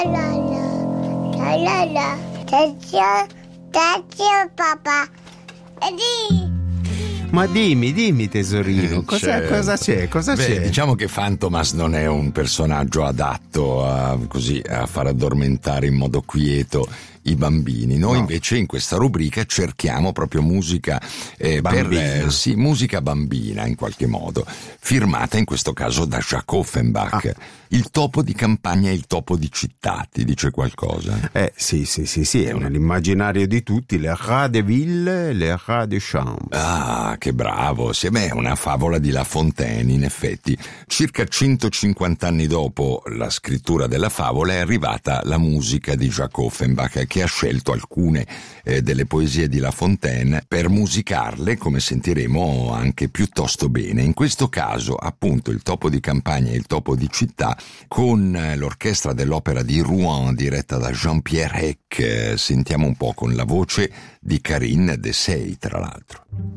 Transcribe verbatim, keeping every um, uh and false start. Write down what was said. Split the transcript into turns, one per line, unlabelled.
la la la la. Tazio, tazio papà. E di.
Ma dimmi, dimmi tesorino, cosa,
Certo.
cosa c'è? Cosa
Beh,
c'è?
diciamo che Fantomas non è un personaggio adatto a, così, a far addormentare in modo quieto i bambini. Noi
No.
invece in questa rubrica cerchiamo proprio musica eh, per
Bambina.
eh, sì, musica bambina in qualche modo, firmata in questo caso da Jacques Offenbach.
Ah.
Il topo di campagna e il topo di città, ti dice qualcosa?
Eh sì, sì, sì, sì, è nell'immaginario di tutti, le rat de ville, le rat de chambre.
Ah, che bravo! Sì, beh, è una favola di La Fontaine, in effetti. Circa centocinquanta anni dopo la scrittura della favola è arrivata la musica di Jacques Offenbach, che ha scelto alcune eh, delle poesie di La Fontaine per musicarle, come sentiremo, anche piuttosto bene. In questo caso, appunto, il topo di campagna e il topo di città, con eh, l'orchestra dell'opera di Rouen diretta da Jean-Pierre Heck. Eh, sentiamo un po' con la voce di Karine Dessay, tra l'altro.